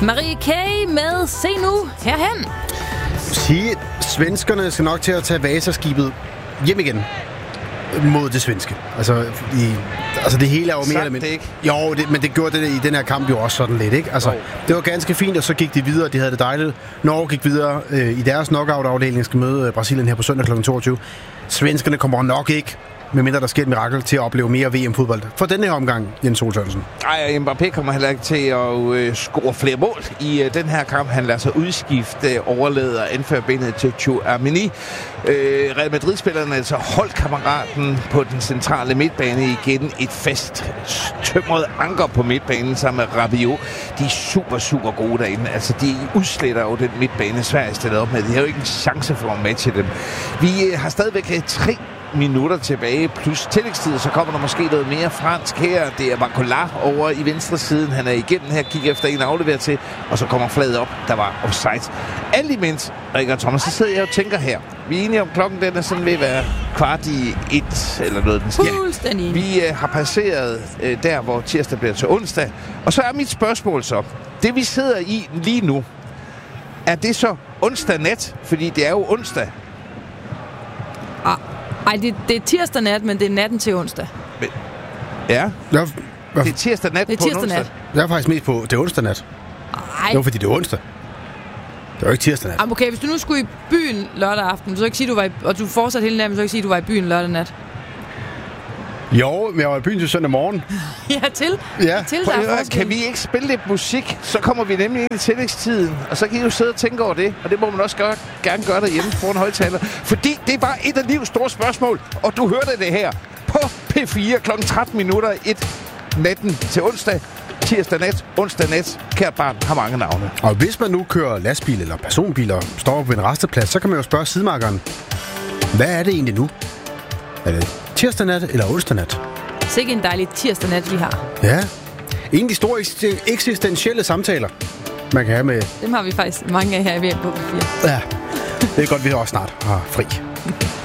Marie K. med Se Nu herhen. Sige, svenskerne skal nok til at tage Vasaskibet hjem igen mod det svenske. Altså det hele er jo mere eller mindre. Jo, men det gjorde det i den her kamp jo også sådan lidt, ikke? Altså, det var ganske fint, og så gik de videre. De havde det dejligt. Norge gik videre i deres knockout-afdeling, skal møde Brasilien her på søndag kl. 22. Svenskerne kommer nok ikke, medmindre der sker et mirakel, til at opleve mere VM-fodbold for denne her omgang, Jens Ole Sørensen. Ej, Mbappé kommer heller ikke til at score flere mål i den her kamp. Han lader sig udskifte, overlader anførerbenet til Tchouaméni. Real Madrid-spillerne, altså holdkammeraten på den centrale midtbane igen. Et fast tømret anker på midtbanen sammen med Rabiot. De er super, super gode derinde. Altså, de udsletter jo den midtbane, Sverige stiller op med. De har jo ikke en chance for at matche dem. Vi har stadigvæk 3 minutter tilbage, plus tillægstid, så kommer der måske noget mere fransk her. Det er Barcola over i venstre siden. Han er igennem her, kigger efter en afleverer til, og så kommer fladet op. Der var offside. Alt imens, Rikard Thomas, så sidder jeg og tænker her. Vi er enige om, klokken den er sådan ved at være 1:15 eller noget. Fuldstændig. Vi har passeret der, hvor tirsdag bliver til onsdag. Og så er mit spørgsmål så, det vi sidder i lige nu, er det så onsdag nat? Fordi det er jo onsdag. Nej, det er tirsdag nat, men det er natten til onsdag. Ja. Det er tirsdag nat på onsdag. Nat. Jeg er faktisk mest på, det er onsdag nat. Nej. Det var fordi, det er onsdag. Det var ikke tirsdag nat. Okay, hvis du nu skulle i byen lørdag aften, så ikke sige, du var og du fortsat hele natten, så ikke sige, du var i byen lørdag nat. Jo, men jeg var i byen til søndag morgen. Til kan vi ikke spille lidt musik? Så kommer vi nemlig ind i tillægstiden, og så kan I jo sidde og tænke over det. Og det må man også gerne gøre derhjemme foran højtaler. Fordi det var et af livs store spørgsmål, og du hørte det her på P4 kl. 13:01 natten til onsdag. Tirsdag nat, onsdag nat. Kært barn har mange navne. Og hvis man nu kører lastbil eller personbil og står på en resteplads, så kan man jo spørge sidemarkeren, hvad er det egentlig nu? Er det tirsdag nat eller onsdag nat? Sikke en dejlig tirsdag nat, vi har. Ja. En af de store eksistentielle samtaler, man kan have med... Dem har vi faktisk mange af her i VM på P4. Ja, det er godt, vi også snart har fri.